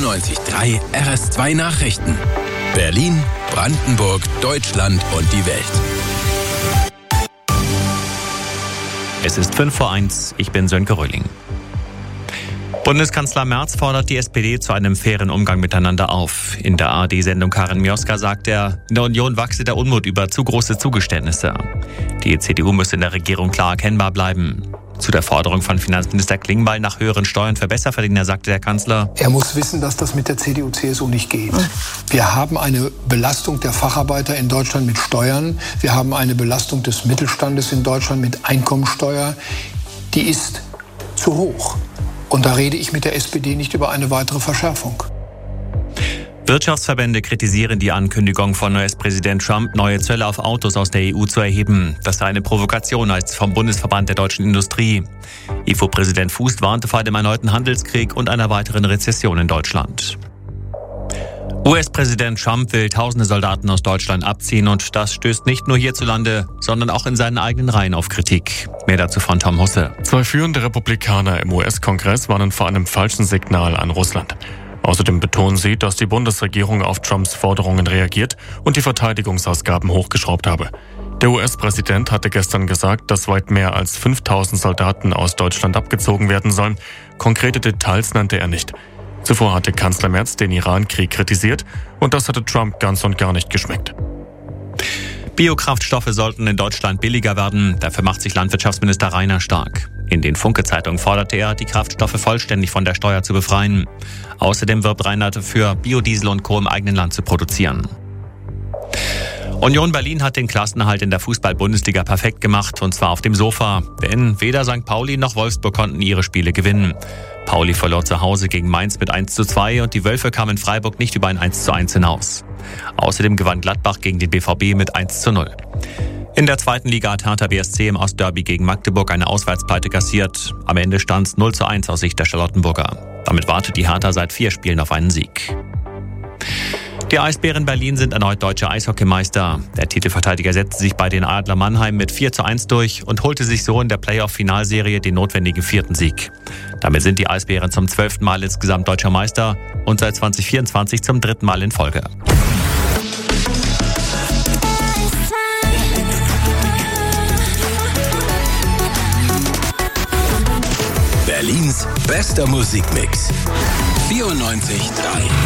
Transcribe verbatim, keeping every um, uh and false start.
vierundneunzig Komma drei R S zwei Nachrichten. Berlin, Brandenburg, Deutschland und die Welt. Es ist fünf vor eins, ich bin Sönke Röhling. Bundeskanzler Merz fordert die S P D zu einem fairen Umgang miteinander auf. In der A R D-Sendung Karin Mioska sagt er, in der Union wachse der Unmut über zu große Zugeständnisse. Die C D U müsse in der Regierung klar erkennbar bleiben. Zu der Forderung von Finanzminister Klingbeil nach höheren Steuern für Besserverdiener sagte der Kanzler: Er muss wissen, dass das mit der C D U C S U nicht geht. Wir haben eine Belastung der Facharbeiter in Deutschland mit Steuern. Wir haben eine Belastung des Mittelstandes in Deutschland mit Einkommensteuer. Die ist zu hoch. Und da rede ich mit der S P D nicht über eine weitere Verschärfung. Wirtschaftsverbände kritisieren die Ankündigung von U S-Präsident Trump, neue Zölle auf Autos aus der E U zu erheben. Das sei eine Provokation, als vom Bundesverband der deutschen Industrie. I F O-Präsident Fuß warnte vor einem erneuten Handelskrieg und einer weiteren Rezession in Deutschland. U S-Präsident Trump will tausende Soldaten aus Deutschland abziehen und das stößt nicht nur hierzulande, sondern auch in seinen eigenen Reihen auf Kritik. Mehr dazu von Tom Husse. Zwei führende Republikaner im U S-Kongress warnen vor einem falschen Signal an Russland. Außerdem betonen sie, dass die Bundesregierung auf Trumps Forderungen reagiert und die Verteidigungsausgaben hochgeschraubt habe. Der U S-Präsident hatte gestern gesagt, dass weit mehr als fünftausend Soldaten aus Deutschland abgezogen werden sollen. Konkrete Details nannte er nicht. Zuvor hatte Kanzler Merz den Iran-Krieg kritisiert und das hatte Trump ganz und gar nicht geschmeckt. Biokraftstoffe sollten in Deutschland billiger werden. Dafür macht sich Landwirtschaftsminister Rainer stark. In den Funke-Zeitungen forderte er, die Kraftstoffe vollständig von der Steuer zu befreien. Außerdem wirbt Rainer dafür, Biodiesel und Co. im eigenen Land zu produzieren. Union Berlin hat den Klassenerhalt in der Fußball-Bundesliga perfekt gemacht, und zwar auf dem Sofa. Denn weder Sankt Pauli noch Wolfsburg konnten ihre Spiele gewinnen. Pauli verlor zu Hause gegen Mainz mit eins zu zwei und die Wölfe kamen in Freiburg nicht über ein eins zu eins hinaus. Außerdem gewann Gladbach gegen den B V B mit eins zu null. In der zweiten Liga hat Hertha B S C im Ostderby gegen Magdeburg eine Auswärtspleite kassiert. Am Ende stand es null zu eins aus Sicht der Charlottenburger. Damit wartet die Hertha seit vier Spielen auf einen Sieg. Die Eisbären Berlin sind erneut deutscher Eishockeymeister. Der Titelverteidiger setzte sich bei den Adler Mannheim mit vier zu eins durch und holte sich so in der Playoff-Finalserie den notwendigen vierten Sieg. Damit sind die Eisbären zum zwölften Mal insgesamt deutscher Meister und seit zwanzig vierundzwanzig zum dritten Mal in Folge. Berlins bester Musikmix. vierundneunzig Komma drei